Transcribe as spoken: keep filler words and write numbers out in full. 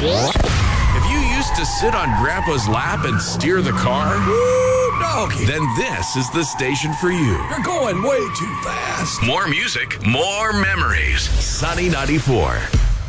If you used to sit on Grandpa's lap and steer the car, Woo, doggy. then this is the station for you. You're going way too fast. More music, more memories. Sunny ninety-four.